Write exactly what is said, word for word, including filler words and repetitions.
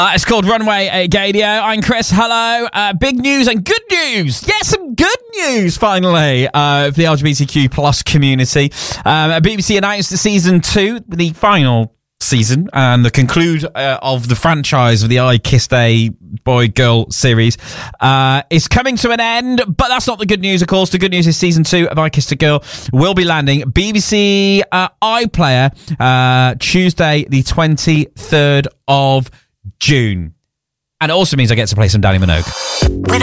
Uh, it's called Runway at Gadio. I'm Chris. Hello. Uh, big news and good news. Yes, some good news, finally, uh, for the L G B T Q plus community. Um, B B C announced the season two, the final season, and the conclude uh, of the franchise of the I Kissed a Boy Girl series uh, is coming to an end, but that's not the good news, of course. The good news is season two of I Kissed a Girl will be landing B B C uh, iPlayer uh, Tuesday the twenty-third of June. And it also means I get to play some Danny Minogue.